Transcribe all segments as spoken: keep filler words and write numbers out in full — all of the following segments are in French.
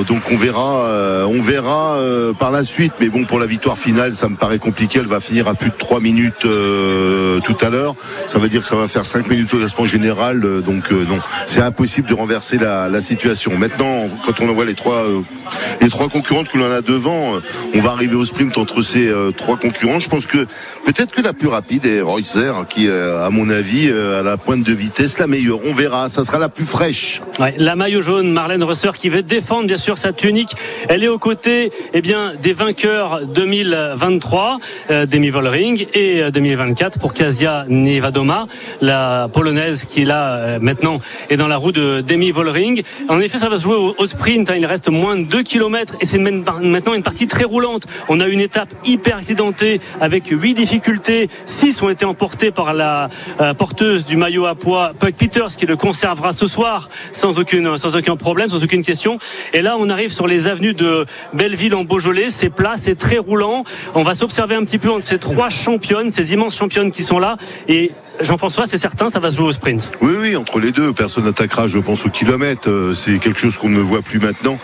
donc on verra, euh, on verra euh, par la suite. Mais bon, pour la victoire finale, ça me paraît compliqué. Elle va finir à plus de trois minutes euh, tout à l'heure. Ça veut dire que ça va faire cinq minutes au classement général. Euh, donc euh, non, c'est impossible de renverser la, la situation. Maintenant, quand on voit les trois, euh, les trois concurrentes que l'on a devant, euh, on va arriver au sprint entre ces euh, trois concurrentes. Je pense que peut-être que la plus rapide est Reusser, qui, euh, à mon avis, euh, à la pointe de vitesse, la meilleure. On verra. Ça sera la plus fraîche. Ouais, la maillot jaune, Marlène Reusser, qui veut défendre bien sûr sa tunique. Elle est aux côtés eh bien, des vainqueurs deux mille vingt-trois, euh, Demi Vollering, et euh, deux mille vingt-quatre pour Kasia Niewiadoma, la polonaise qui là euh, maintenant est dans la roue de Demi Vollering. En effet, ça va se jouer au, au sprint. Hein, il reste moins de deux kilomètres et c'est une, maintenant une partie très roulante. On a une étape hyper accidentée avec huit difficultés. six ont été emportées par la euh, porteuse du maillot à poids, Puck Peters, qui le conservera ce soir sans aucune, sans aucun problème, sans aucune question. Et là, on arrive sur les avenues de Belleville en Beaujolais. C'est plat, c'est très roulant. On va s'observer un petit peu entre ces trois championnes, ces immenses championnes qui sont là. Et Jean-François, c'est certain, ça va se jouer au sprint. Oui, oui, entre les deux, personne n'attaquera, je pense, au kilomètre. C'est quelque chose qu'on ne voit plus maintenant.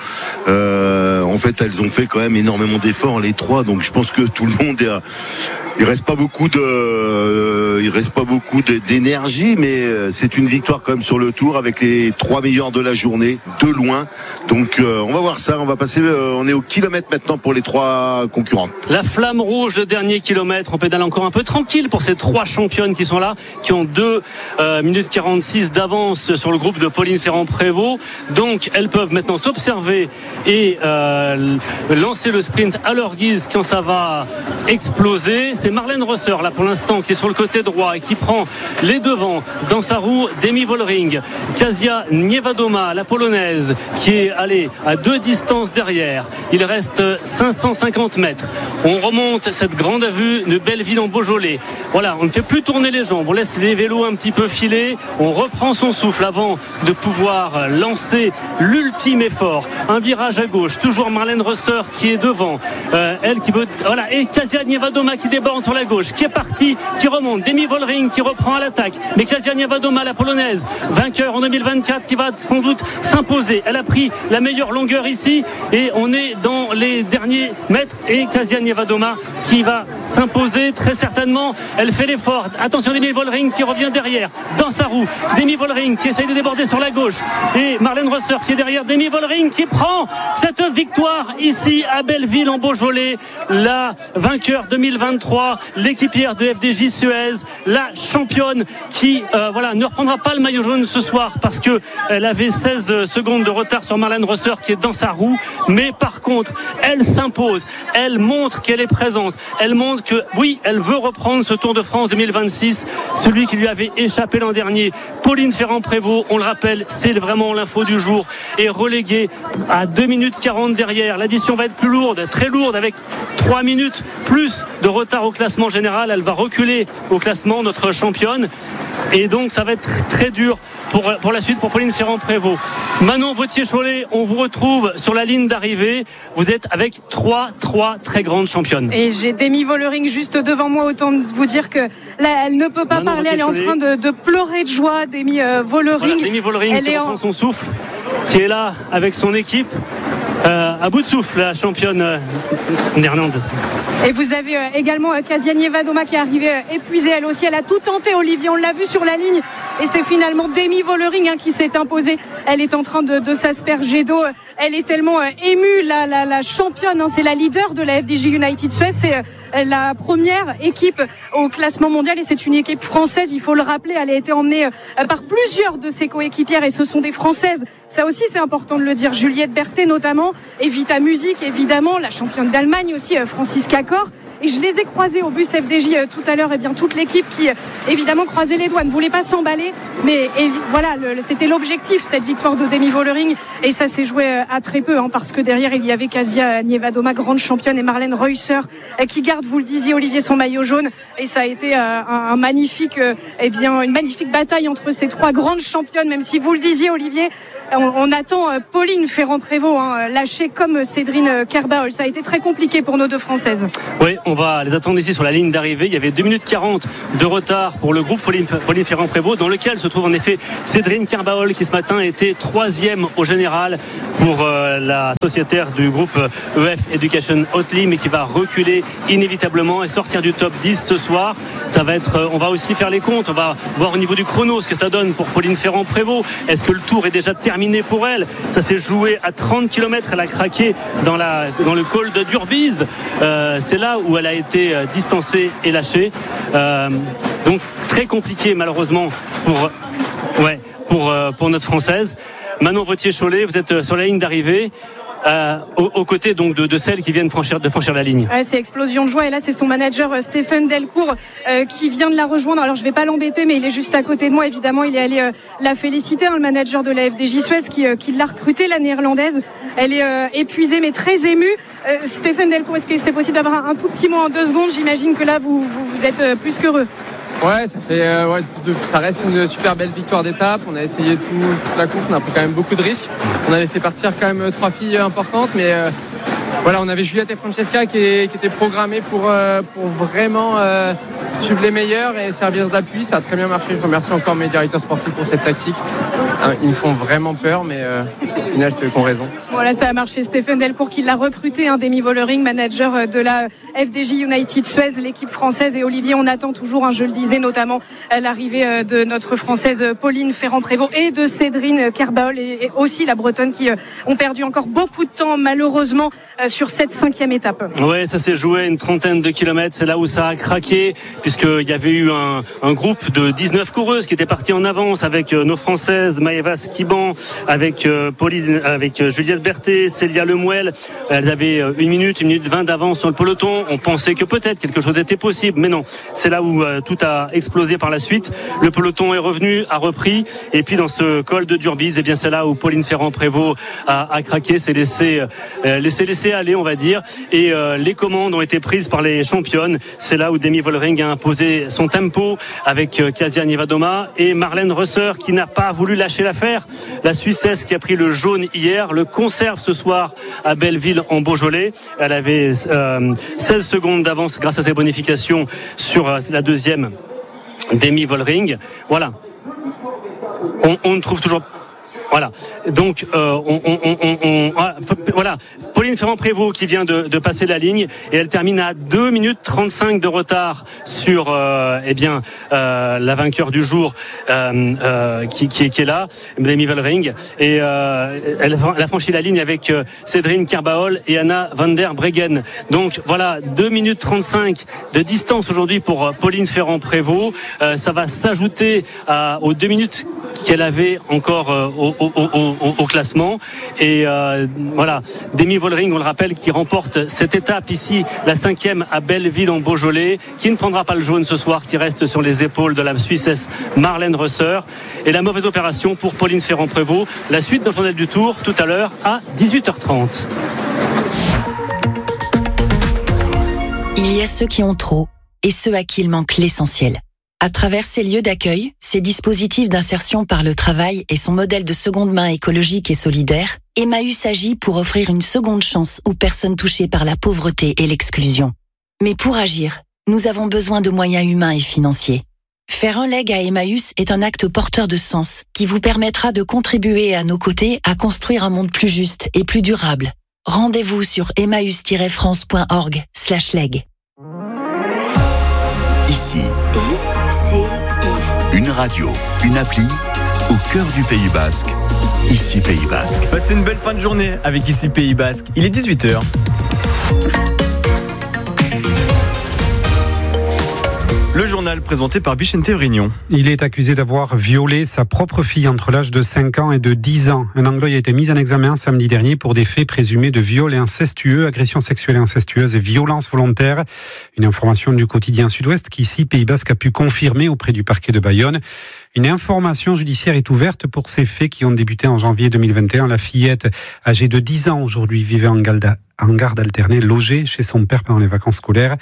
Euh, en fait, elles ont fait quand même énormément d'efforts, les trois. Donc, je pense que tout le monde est à... Il reste pas beaucoup de, euh, il reste pas beaucoup de, d'énergie, mais c'est une victoire quand même sur le tour avec les trois meilleurs de la journée, de loin. Donc euh, on va voir ça. On va passer, euh, on est au kilomètre maintenant pour les trois concurrentes. La flamme rouge, le dernier kilomètre. On pédale encore un peu tranquille pour ces trois championnes qui sont là, qui ont deux euh, minutes quarante-six d'avance sur le groupe de Pauline Ferrand-Prévot. Donc elles peuvent maintenant s'observer et euh, lancer le sprint à leur guise quand ça va exploser. C'est Marlène Reusser là pour l'instant qui est sur le côté droit et qui prend les devants dans sa roue. Demi Vollering, Kasia Niewiadoma, la polonaise, qui est allée à deux distances derrière. Il reste cinq cent cinquante mètres. On remonte cette grande avenue de Belleville en Beaujolais. Voilà, on ne fait plus tourner les jambes, on laisse les vélos un petit peu filer, on reprend son souffle avant de pouvoir lancer l'ultime effort. Un virage à gauche, toujours Marlène Reusser qui est devant. Euh, elle qui veut, voilà, et Kasia Niewiadoma qui déborde sur la gauche, qui est parti, qui remonte. Demi Vollering qui reprend à l'attaque. Mais Kasia Niewiadoma, la polonaise, vainqueur en deux mille vingt-quatre, qui va sans doute s'imposer. Elle a pris la meilleure longueur ici et on est dans les derniers mètres et Kasia Niewiadoma qui va s'imposer très certainement. Elle fait l'effort. Attention, Demi Vollering qui revient derrière dans sa roue. Demi Vollering qui essaye de déborder sur la gauche et Marlène Reusser qui est derrière. Demi Vollering qui prend cette victoire ici à Belleville en Beaujolais. La vainqueur deux mille vingt-trois, l'équipière de F D J Suez, la championne qui euh, voilà, ne reprendra pas le maillot jaune ce soir parce que elle avait seize secondes de retard sur Marlène Reusser qui est dans sa roue. Mais par contre, elle s'impose. Elle montre qu'elle est présente. Elle montre que oui, elle veut reprendre ce Tour de France deux mille vingt-six, celui qui lui avait échappé l'an dernier. Pauline Ferrand-Prévot, on le rappelle, c'est vraiment l'info du jour, est reléguée à deux minutes quarante derrière. L'addition va être plus lourde, très lourde, avec trois minutes plus de retard au classement général. Elle va reculer au classement, notre championne, et donc ça va être très dur pour, pour la suite pour Pauline Ferrand-Prévot. Manon Vautier-Cholet, on vous retrouve sur la ligne d'arrivée. Vous êtes avec trois, trois très grandes championnes. Et j'ai Demi Vollering juste devant moi. Autant vous dire que là, elle ne peut pas Manon parler. Elle est en train de, de pleurer de joie. Demi euh, Vollering. Voilà, Demi Vollering elle qui est reprend en... son souffle, qui est là avec son équipe. Euh, à bout de souffle, la championne euh, néerlandaise. Et vous avez euh, également euh, Kasia Niewiadoma qui est arrivée euh, épuisée elle aussi. Elle a tout tenté, Olivier, on l'a vu sur la ligne. Et c'est finalement Demi Vollering hein, qui s'est imposée. Elle est en train de, de s'asperger d'eau. Elle est tellement euh, émue, la, la, la championne. Hein, c'est la leader de la F D J United Suez. C'est euh, la première équipe au classement mondial. Et c'est une équipe française, il faut le rappeler. Elle a été emmenée euh, par plusieurs de ses coéquipières. Et ce sont des Françaises. Ça aussi, c'est important de le dire. Juliette Berthet notamment. Evita Music, évidemment. La championne d'Allemagne aussi, euh, Franziska Kor. Et je les ai croisés au bus F D J euh, tout à l'heure. Et bien toute l'équipe qui, euh, évidemment, croisait les doigts, ne voulait pas s'emballer. Mais et, voilà, le, c'était l'objectif, cette victoire de Demi Vollering. Et ça s'est joué euh, à très peu, hein, parce que derrière, il y avait Kasia Niewiadoma, grande championne, et Marlène Reusser, euh, qui garde, vous le disiez, Olivier, son maillot jaune. Et ça a été euh, un, un magnifique, euh, eh bien, une magnifique bataille entre ces trois grandes championnes, même si vous le disiez, Olivier, On, on attend euh, Pauline Ferrand-Prévot hein, lâcher comme Cédrine Kerbaol. Ça a été très compliqué pour nos deux Françaises. Oui, on va les attendre ici sur la ligne d'arrivée. Il y avait deux minutes quarante de retard pour le groupe Pauline, Pauline Ferrand-Prévot, dans lequel se trouve en effet Cédrine Kerbaol, qui ce matin était troisième au général pour euh, la sociétaire du groupe E F Education Hotly, mais qui va reculer inévitablement et sortir du top dix ce soir. Ça va être, euh, on va aussi faire les comptes, on va voir au niveau du chrono ce que ça donne pour Pauline Ferrand-Prévot. Est-ce que le tour est déjà terminé pour elle? Ça s'est joué à trente kilomètres, elle a craqué dans, la, dans le col de Durbise. Euh, c'est là où elle a été distancée et lâchée. Euh, donc très compliqué malheureusement pour, ouais, pour, euh, pour notre Française. Manon Vautier-Cholet, vous êtes sur la ligne d'arrivée. Euh, aux, aux côtés donc de, de celles qui viennent franchir, de franchir la ligne. Ouais, c'est explosion de joie et là c'est son manager euh, Stéphane Delcourt euh, qui vient de la rejoindre. Alors je vais pas l'embêter mais il est juste à côté de moi. Évidemment il est allé euh, la féliciter, hein, le manager de la F D J Suez qui, euh, qui l'a recrutée, la néerlandaise. Elle est euh, épuisée mais très émue. Euh, Stéphane Delcourt, est-ce que c'est possible d'avoir un, un tout petit mot en deux secondes? J'imagine que là vous, vous, vous êtes euh, plus qu'heureux. Ouais, ça fait, euh, ouais, de, ça reste une super belle victoire d'étape. On a essayé tout, toute la course, on a pris quand même beaucoup de risques. On a laissé partir quand même trois filles importantes, mais euh, voilà, on avait Juliette et Francesca qui, est, qui étaient programmées pour, euh, pour vraiment euh, suivre les meilleurs et servir d'appui. Ça a très bien marché. Je remercie encore mes directeurs sportifs pour cette tactique. Ils me font vraiment peur, mais euh, au final, c'est eux qui ont raison. Voilà, ça a marché. Stéphane Delcourt qui l'a recruté, hein, Demi Vollering, manager de la F D J United Suez, l'équipe française. Et Olivier, on attend toujours, hein, je le disais, notamment l'arrivée de notre Française Pauline Ferrand-Prévot et de Cédrine Kerbaol et, et aussi la Bretonne qui euh, ont perdu encore beaucoup de temps, malheureusement, euh, sur cette cinquième étape. Ouais, ça s'est joué une trentaine de kilomètres. C'est là où ça a craqué, puisqu'il y avait eu un, un groupe de dix-neuf coureuses qui étaient partis en avance avec euh, nos Françaises, Maëva Skiban, avec euh, Pauline, avec euh, Juliette Berthet, Célia Lemouel. Elles avaient euh, une minute, une minute vingt d'avance sur le peloton. On pensait que peut-être quelque chose était possible, mais non. C'est là où euh, tout a explosé par la suite. Le peloton est revenu, a repris, et puis dans ce col de Durbise, eh bien c'est là où Pauline Ferrand-Prévôt a, a craqué, s'est laissé, euh, laissé laisser aller, on va dire, et euh, les commandes ont été prises par les championnes. C'est là où Demi Vollering a imposé son tempo avec euh, Kasia Niewedoma et Marlène Rösser qui n'a pas voulu lâcher l'affaire. La Suissesse qui a pris le jaune hier le conserve ce soir à Belleville en Beaujolais. Elle avait euh, seize secondes d'avance grâce à ses bonifications sur euh, la deuxième Demi Vollering. Voilà. On, on ne trouve toujours Voilà. Donc, euh, on, on, on, on, voilà. Pauline Ferrand-Prévot qui vient de, de passer la ligne et elle termine à deux minutes trente-cinq de retard sur, euh, eh bien, euh, la vainqueur du jour, euh, euh, qui, qui, qui est là, Demi Vollering. Et euh, elle, elle a franchi la ligne avec euh, Cédrine Kerbaol et Anna van der Breggen. Donc, voilà, deux minutes trente-cinq de distance aujourd'hui pour euh, Pauline Ferrand-Prévot. Euh, ça va s'ajouter à, aux deux minutes qu'elle avait encore euh, au Au, au, au, au classement et euh, voilà, Demi Vollering, on le rappelle, qui remporte cette étape ici, la cinquième à Belleville en Beaujolais, qui ne prendra pas le jaune ce soir, qui reste sur les épaules de la Suissesse Marlène Rösser. Et la mauvaise opération pour Pauline Ferrand-Prévot. La suite dans le journal du Tour tout à l'heure à dix-huit heures trente. Il y a ceux qui ont trop et ceux à qui il manque l'essentiel. À travers ces lieux d'accueil, ces dispositifs d'insertion par le travail et son modèle de seconde main écologique et solidaire, Emmaüs agit pour offrir une seconde chance aux personnes touchées par la pauvreté et l'exclusion. Mais pour agir, nous avons besoin de moyens humains et financiers. Faire un leg à Emmaüs est un acte porteur de sens qui vous permettra de contribuer à nos côtés à construire un monde plus juste et plus durable. Rendez-vous sur emmaüs tiret france point org slash leg. Ici, une radio, une appli au cœur du Pays Basque. Ici Pays Basque. Passez une belle fin de journée avec Ici Pays Basque. Il est dix-huit heures. Le journal présenté par Bichente Réunion. Il est accusé d'avoir violé sa propre fille entre l'âge de cinq ans et de dix ans. Un Anglois a été mis en examen samedi dernier pour des faits présumés de viol et incestueux, agression sexuelle et incestueuse et violence volontaire. Une information du quotidien Sud-Ouest qui, ici, Pays Basque, a pu confirmer auprès du parquet de Bayonne. Une information judiciaire est ouverte pour ces faits qui ont débuté en janvier deux mille vingt et un. La fillette, âgée de dix ans aujourd'hui, vivait en garde alternée, logée chez son père pendant les vacances scolaires.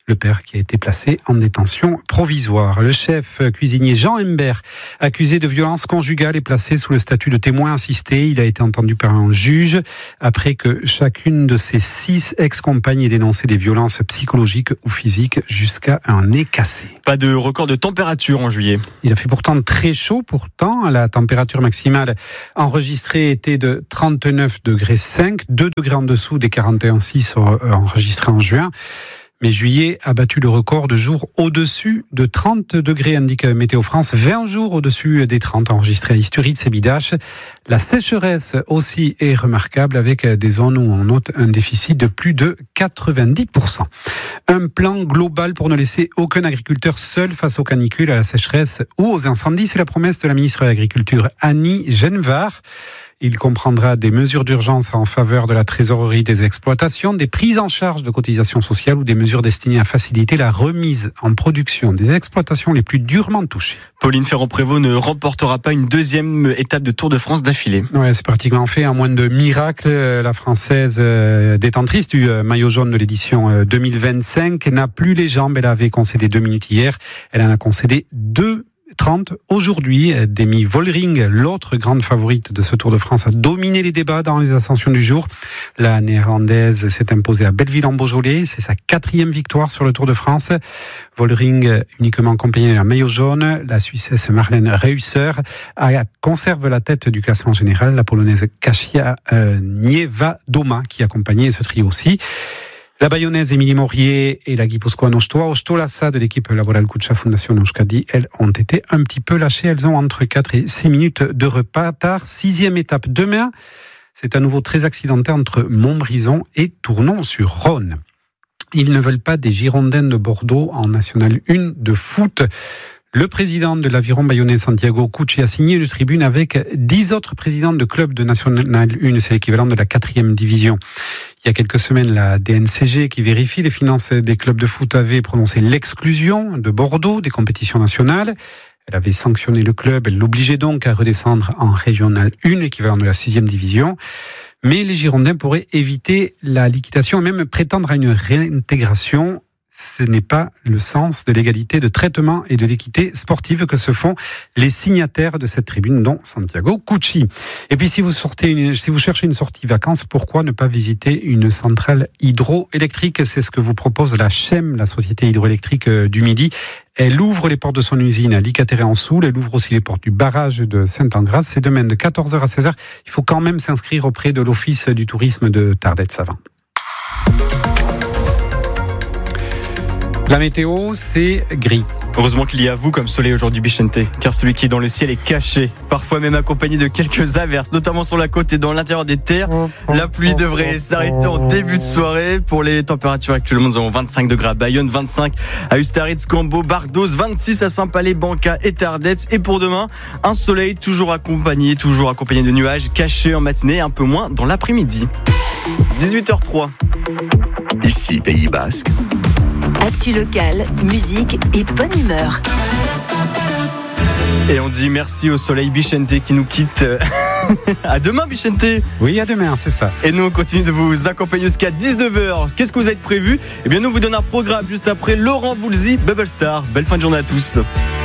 Le père qui a été placé en détention provisoire. Le chef cuisinier Jean Humbert, accusé de violence conjugale, est placé sous le statut de témoin assisté. Il a été entendu par un juge après que chacune de ses six ex-compagnes ait dénoncé des violences psychologiques ou physiques jusqu'à un nez cassé. Pas de record de température en juillet. Il a fait pourtant très chaud. Pourtant, la température maximale enregistrée était de trente-neuf degrés cinq, deux degrés en dessous des quarante et un virgule six enregistrés en juin. Mais juillet a battu le record de jours au-dessus de trente degrés, indique Météo France. vingt jours au-dessus des trente enregistrés à Isturiz et Bidache. La sécheresse aussi est remarquable avec des zones où on note un déficit de plus de quatre-vingt-dix pour cent. Un plan global pour ne laisser aucun agriculteur seul face aux canicules, à la sécheresse ou aux incendies. C'est la promesse de la ministre de l'Agriculture, Annie Genevard. Il comprendra des mesures d'urgence en faveur de la trésorerie des exploitations, des prises en charge de cotisations sociales ou des mesures destinées à faciliter la remise en production des exploitations les plus durement touchées. Pauline Ferrand-Prévot ne remportera pas une deuxième étape de Tour de France d'affilée. Ouais, c'est pratiquement fait, en moins de miracle. La Française détentrice du maillot jaune de l'édition deux mille vingt-cinq n'a plus les jambes. Elle avait concédé deux minutes hier. Elle en a concédé deux trente aujourd'hui. Demi Vollering, l'autre grande favorite de ce Tour de France, a dominé les débats dans les ascensions du jour. La néerlandaise s'est imposée à Belleville-en-Beaujolais. C'est sa quatrième victoire sur le Tour de France. Vollering, uniquement accompagnée d'un maillot jaune. La Suissesse Marlène Reusser conserve la tête du classement général. La Polonaise Kasia euh, Niewiadoma qui accompagnait ce trio aussi. La Bayonnaise Émilie Maurier et la Guipuscoane Ostoa Ostolassa de l'équipe Laboral Kucha Fondation Euskadi, elles ont été un petit peu lâchées. Elles ont entre quatre et six minutes de retard. Sixième étape demain. C'est à nouveau très accidenté entre Montbrison et Tournon-sur-Rhône. Ils ne veulent pas des Girondins de Bordeaux en National un de foot. Le président de l'Aviron Bayonnais, Santiago Cucci, a signé une tribune avec dix autres présidents de clubs de National un. C'est l'équivalent de la quatrième division. Il y a quelques semaines, la D N C G, qui vérifie les finances des clubs de foot, avait prononcé l'exclusion de Bordeaux des compétitions nationales. Elle avait sanctionné le club. Elle l'obligeait donc à redescendre en Régional un, l'équivalent de la sixième division. Mais les Girondins pourraient éviter la liquidation et même prétendre à une réintégration. Ce n'est pas le sens de l'égalité de traitement et de l'équité sportive que se font les signataires de cette tribune, dont Santiago Cucci. Et puis, si vous sortez une, si vous cherchez une sortie vacances, pourquoi ne pas visiter une centrale hydroélectrique? C'est ce que vous propose la C H E M, la Société hydroélectrique du Midi. Elle ouvre les portes de son usine à Licatéré-en-Soule. Elle ouvre aussi les portes du barrage de Saint-Engras. C'est demain de quatorze heures à seize heures. Il faut quand même s'inscrire auprès de l'Office du tourisme de Tardette-Savant. La météo, c'est gris. Heureusement qu'il y a vous comme soleil aujourd'hui, Bichente, car celui qui est dans le ciel est caché, parfois même accompagné de quelques averses, notamment sur la côte et dans l'intérieur des terres. La pluie devrait s'arrêter en début de soirée. Pour les températures actuellement, nous avons vingt-cinq degrés à Bayonne, vingt-cinq à Ustaritz, Cambo, Bardos, vingt-six à Saint-Palais, Banca et Tardette. Et pour demain, un soleil toujours accompagné, toujours accompagné de nuages, caché en matinée, un peu moins dans l'après-midi. dix-huit heures trois. Ici, Pays Basque. Actu locale, musique et bonne humeur. Et on dit merci au soleil Bichente qui nous quitte. À demain Bichente. Oui, à demain, c'est ça. Et nous on continue de vous accompagner jusqu'à dix-neuf heures. Qu'est-ce que vous avez prévu? Eh bien nous vous donnons un programme juste après Laurent Voulzy, Bubble Star. Belle fin de journée à tous.